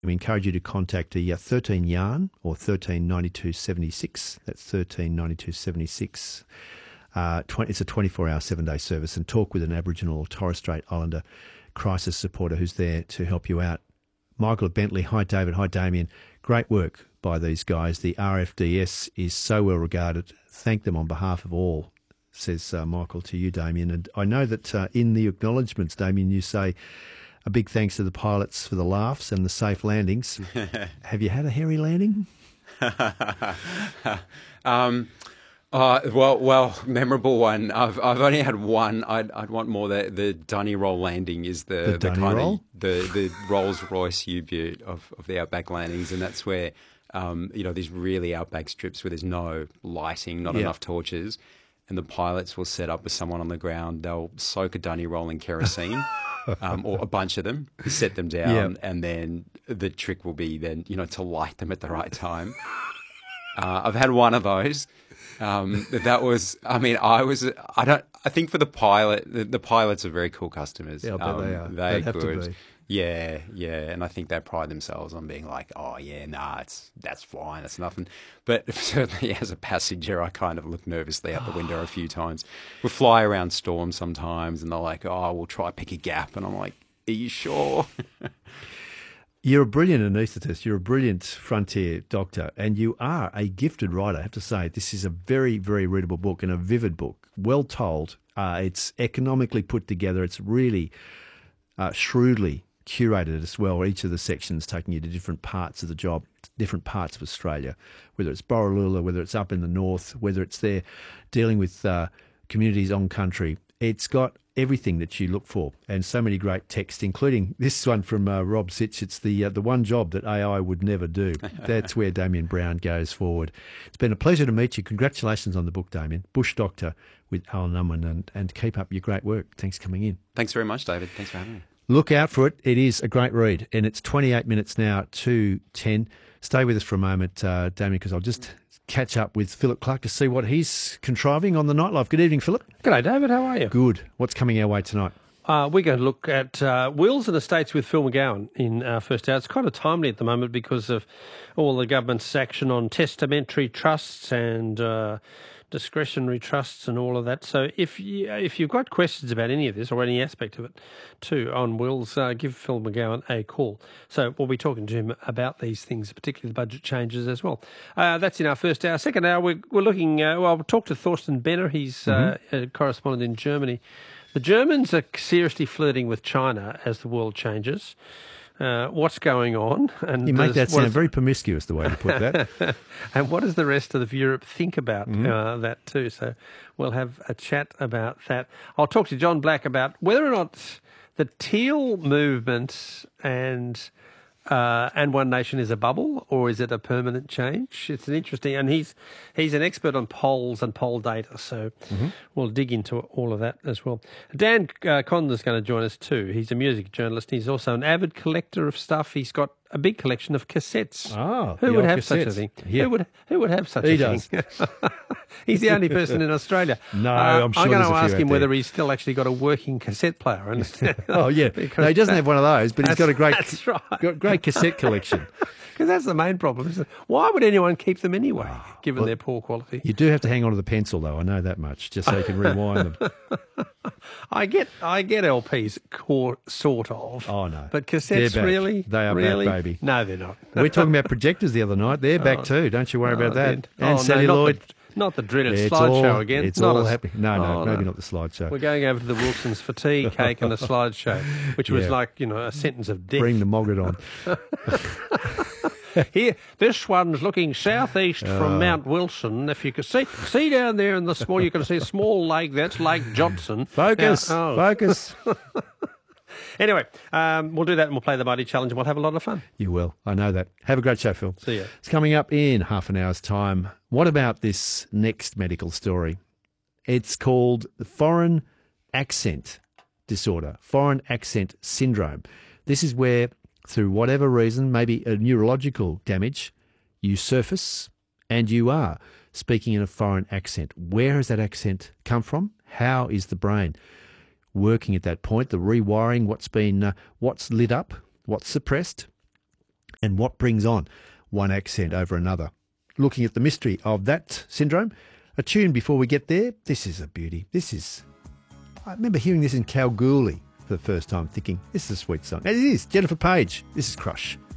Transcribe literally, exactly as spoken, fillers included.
we encourage you to contact a thirteen yarn or thirteen ninety-two seventy-six. That's thirteen ninety-two seventy-six. Uh, it's a twenty-four hour, seven-day service, and talk with an Aboriginal or Torres Strait Islander crisis supporter who's there to help you out. Michael of Bentley, hi David, hi Damien. Great work by these guys. The R F D S is so well regarded. Thank them on behalf of all, says uh, Michael to you, Damien. And I know that uh, in the acknowledgements, Damien, you say a big thanks to the pilots for the laughs and the safe landings. Have you had a hairy landing? um, uh, well, well, memorable one. I've I've only had one. I'd I'd want more. The the Dunny Roll landing is the The Dunny kind Roll? of the the Rolls Royce U-Butte of, of the outback landings, and that's where um you know these really outback strips where there's no lighting, not Yeah. enough torches, and the pilots will set up with someone on the ground. They'll soak a Dunny Roll in kerosene. Um, or a bunch of them, set them down, Yeah. and then the trick will be then, you know, to light them at the right time. Uh, I've had one of those. Um, that was, I mean, I was, I don't, I think for the pilot, the, the pilots are very cool customers. Yeah, I bet um, they are. They're They'd have to good. be. Yeah, yeah, and I think they pride themselves on being like, oh yeah, nah, it's that's fine, it's nothing. But certainly as a passenger, I kind of look nervously out the window a few times. We fly around storms sometimes, and they're like, oh, we'll try pick a gap, and I'm like, are you sure? You're a brilliant anaesthetist. You're a brilliant frontier doctor, and you are a gifted writer. I have to say, this is a very, very readable book and a vivid book, well told. Uh, it's economically put together. It's really uh, shrewdly curated as well. Each of the sections taking you to different parts of the job, different parts of Australia, whether it's Borroloola, whether it's up in the north, whether it's there dealing with uh, communities on country. It's got everything that you look for, and so many great texts, including this one from uh, Rob Sitch. It's the uh, the one job that A I would never do. That's where Damien Brown goes forward. It's been a pleasure to meet you. Congratulations on the book, Damien. Bush Doctor with Alan Unwin, and, and keep up your great work. Thanks for coming in. Thanks very much, David. Thanks for having me. Look out for it. It is a great read, and it's twenty-eight minutes now to ten. Stay with us for a moment, uh, Damien, because I'll just catch up with Philip Clark to see what he's contriving on the nightlife. Good evening, Philip. G'day, David. How are you? Good. What's coming our way tonight? Uh, we're going to look at uh, Wills and Estates with Phil McGowan in our first hour. It's kind of timely at the moment because of all the government's action on testamentary trusts and uh, discretionary trusts and all of that. So if, you, if you've got questions about any of this or any aspect of it too on wills, uh, give Phil McGowan a call. So we'll be talking to him about these things, particularly the budget changes as well. Uh, that's in our first hour. Second hour, we're, we're looking, uh, well, we'll talk to Thorsten Benner. He's mm-hmm. uh, a correspondent in Germany. The Germans are seriously flirting with China as the world changes. Uh, what's going on? And you make that sound is, very promiscuous, the way you put that. And what does the rest of Europe think about mm-hmm. uh, that too? So we'll have a chat about that. I'll talk to John Black about whether or not the teal movement and uh, and One Nation is a bubble, or is it a permanent change? It's an interesting, and he's he's an expert on polls and poll data, so mm-hmm. we'll dig into all of that as well. Dan uh, Conden's going to join us too. He's a music journalist. He's also an avid collector of stuff. He's got a big collection of cassettes. Oh, who would have cassettes. such a thing? Yeah. Who would who would have such he a does. thing? He's the only person in Australia. No, uh, I'm sure I'm going there's to a few ask out him there. whether he's still actually got a working cassette player. And oh yeah, no, he doesn't have one of those, but he's got a great, that's right. got great cassette collection. Because that's the main problem, isn't it? Why would anyone keep them anyway, Oh, given well, their poor quality? You do have to hang on to the pencil, though. I know that much, just so you can rewind them. I get, I get L Ps, core, sort of. Oh no, but cassettes they're back. really, They are really? back, baby. No, they're not. We were talking about projectors the other night. They're back Oh, too. Don't you worry oh, about that. oh, And no, celluloid. Not the, not the dreaded It's slideshow all, again. It's not all a, happy. No, no, oh, maybe no. not the slideshow. We're going over to the Wilsons for tea, cake, and a slideshow, which was Yeah. like you know a sentence of death. Bring the mogget on. Here, this one's looking southeast Oh. from Mount Wilson. If you can see, see down there in the small, you can see a small lake. That's Lake Johnson. Focus, Now- oh. focus. Anyway, um, we'll do that and we'll play the Mighty Challenge and we'll have a lot of fun. You will. I know that. Have a great show, Phil. See ya. It's coming up in half an hour's time. What about this next medical story? It's called the foreign accent disorder, foreign accent syndrome. This is where, through whatever reason, maybe a neurological damage, you surface and you are speaking in a foreign accent. Where has that accent come from? How is the brain working at that point? The rewiring, what's been, uh, what's lit up, what's suppressed? and what brings on one accent over another. Looking at the mystery of that syndrome, a tune before we get there. This is a beauty. This is... I remember hearing this in Kalgoorlie for the first time, thinking, this is a sweet song. And it is. Jennifer Page. This is Crush.